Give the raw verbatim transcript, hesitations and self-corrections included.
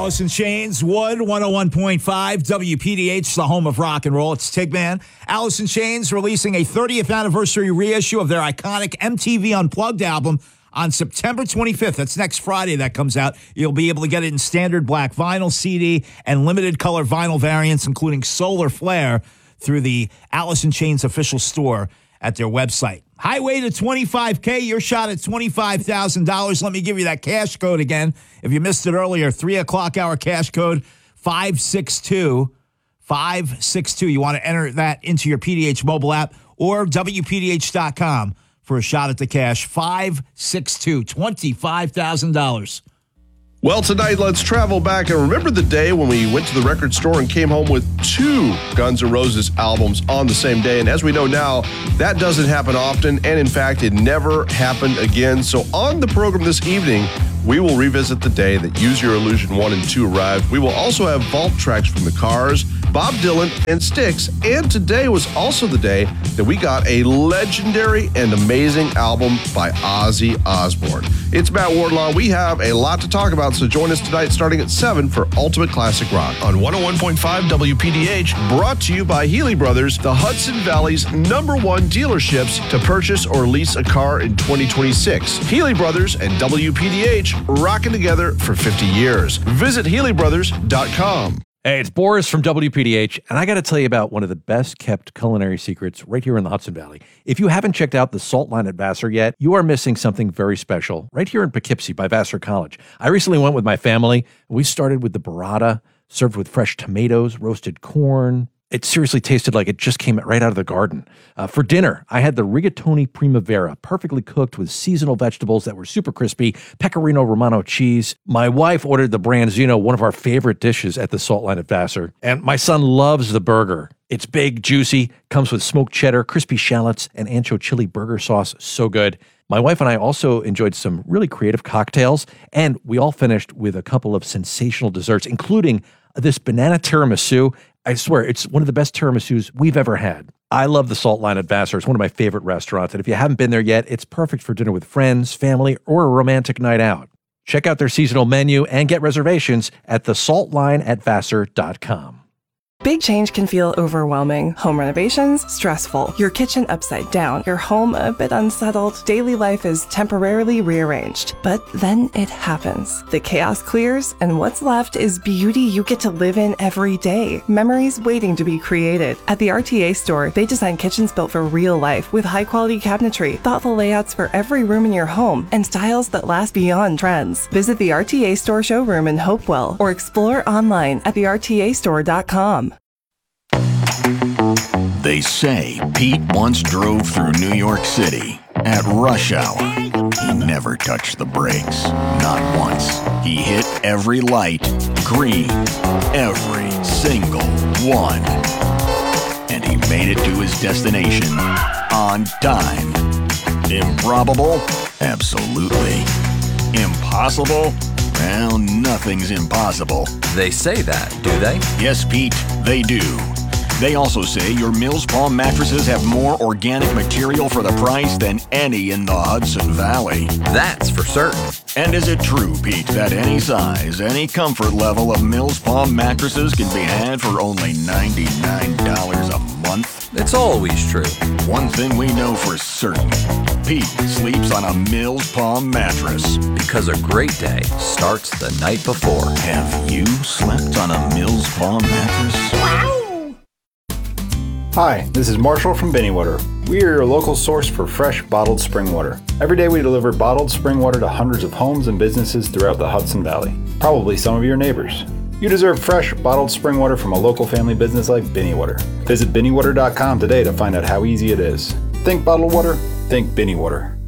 Alice in Chains, Wood, one oh one point five, W P D H, the home of rock and roll. It's Tigman. Alice in Chains releasing a thirtieth anniversary reissue of their iconic M T V Unplugged album on September twenty-fifth. That's next Friday that comes out. You'll be able to get it in standard black vinyl, C D, and limited color vinyl variants, including solar flare, through the Alice in Chains official store at their website. Highway to twenty-five K, your shot at twenty-five thousand dollars. Let me give you that cash code again. If you missed it earlier, three o'clock hour cash code five six two, five six two. You want to enter that into your P D H mobile app or W P D H dot com for a shot at the cash. five six two, twenty-five thousand dollars. Well, tonight, let's travel back and remember the day when we went to the record store and came home with two Guns N' Roses albums on the same day. And as we know now, that doesn't happen often. And in fact, it never happened again. So on the program this evening, we will revisit the day that Use Your Illusion one and two arrived. We will also have vault tracks from the Cars, Bob Dylan, and Styx. And today was also the day that we got a legendary and amazing album by Ozzy Osbourne. It's Matt Wardlaw. We have a lot to talk about, so join us tonight starting at seven for Ultimate Classic Rock on one oh one point five W P D H, brought to you by Healy Brothers, the Hudson Valley's number one dealerships to purchase or lease a car in twenty twenty-six. Healy Brothers and W P D H rocking together for fifty years. Visit Healy Brothers dot com. Hey, it's Boris from W P D H, and I got to tell you about one of the best-kept culinary secrets right here in the Hudson Valley. If you haven't checked out the Salt Line at Vassar yet, you are missing something very special right here in Poughkeepsie by Vassar College. I recently went with my family, and we started with the burrata, served with fresh tomatoes, roasted corn. It seriously tasted like it just came right out of the garden. Uh, for dinner, I had the rigatoni primavera, perfectly cooked with seasonal vegetables that were super crispy, pecorino romano cheese. My wife ordered the branzino, one of our favorite dishes at the Salt Line at Vassar. And my son loves the burger. It's big, juicy, comes with smoked cheddar, crispy shallots, and ancho chili burger sauce. So good. My wife and I also enjoyed some really creative cocktails, and we all finished with a couple of sensational desserts, including this banana tiramisu. I swear, it's one of the best tiramisus we've ever had. I love the Salt Line at Vassar. It's one of my favorite restaurants. And if you haven't been there yet, it's perfect for dinner with friends, family, or a romantic night out. Check out their seasonal menu and get reservations at the salt line at vassar dot com. Big change can feel overwhelming. Home renovations, stressful. Your kitchen upside down. Your home a bit unsettled. Daily life is temporarily rearranged. But then it happens. The chaos clears, and what's left is beauty you get to live in every day. Memories waiting to be created. At the R T A store, they design kitchens built for real life with high-quality cabinetry, thoughtful layouts for every room in your home, and styles that last beyond trends. Visit the R T A store showroom in Hopewell or explore online at the R T A store dot com. They say Pete once drove through New York City at rush hour. He never touched the brakes, not once. He hit every light green, every single one. And he made it to his destination on time. Improbable? Absolutely. Impossible? Well, nothing's impossible. They say that, do they? Yes, Pete, they do. They also say your Mills Palm mattresses have more organic material for the price than any in the Hudson Valley. That's for certain. And is it true, Pete, that any size, any comfort level of Mills Palm mattresses can be had for only ninety-nine dollars a month? It's always true. One thing we know for certain, Pete sleeps on a Mills Palm mattress. Because a great day starts the night before. Have you slept on a Mills Palm mattress? Wow! Hi, this is Marshall from Binny Water. We are your local source for fresh bottled spring water. Every day we deliver bottled spring water to hundreds of homes and businesses throughout the Hudson Valley. Probably some of your neighbors. You deserve fresh bottled spring water from a local family business like Binny Water. Visit Binny Water dot com today to find out how easy it is. Think bottled water, think Binny Water.